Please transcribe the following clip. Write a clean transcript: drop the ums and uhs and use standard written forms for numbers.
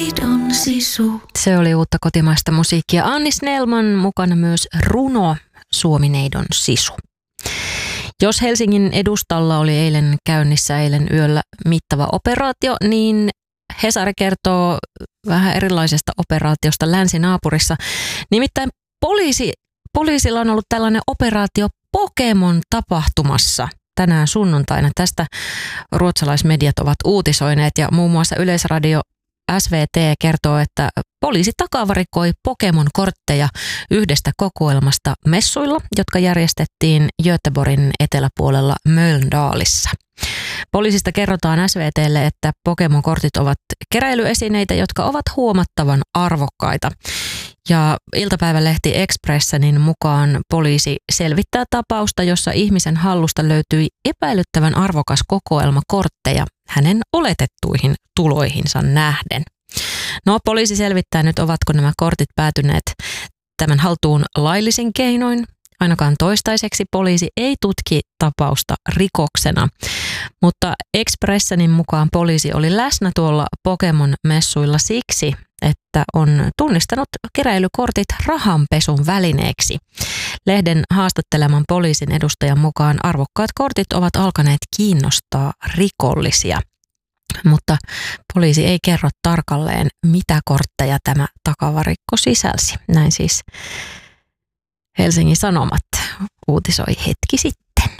Aidon sisu. Se oli uutta kotimaista musiikkia. Anni Snellman mukana myös runo Suomineidon sisu. Jos Helsingin edustalla oli eilen yöllä mittava operaatio, niin Hesari kertoo vähän erilaisesta operaatiosta länsinaapurissa. Nimittäin poliisilla on ollut tällainen operaatio Pokemon-tapahtumassa tänään sunnuntaina. Tästä ruotsalaismediat ovat uutisoineet ja muun muassa Yleisradio SVT kertoo, että poliisi takavarikoi Pokemon-kortteja yhdestä kokoelmasta messuilla, jotka järjestettiin Göteborgin eteläpuolella Mölndalissa. Poliisista kerrotaan SVT:lle, että Pokemon-kortit ovat keräilyesineitä, jotka ovat huomattavan arvokkaita. Ja iltapäivälehti Expressenin mukaan poliisi selvittää tapausta, jossa ihmisen hallusta löytyi epäilyttävän arvokas kokoelma kortteja hänen oletettuihin tuloihinsa nähden. No, poliisi selvittää nyt, ovatko nämä kortit päätyneet tämän haltuun laillisin keinoin. Ainakaan toistaiseksi poliisi ei tutki tapausta rikoksena, mutta Expressenin mukaan poliisi oli läsnä tuolla Pokemon-messuilla siksi, että on tunnistanut keräilykortit rahanpesun välineeksi. Lehden haastatteleman poliisin edustajan mukaan arvokkaat kortit ovat alkaneet kiinnostaa rikollisia, mutta poliisi ei kerro tarkalleen, mitä kortteja tämä takavarikko sisälsi. Näin siis Helsingin Sanomat uutisoi hetki sitten.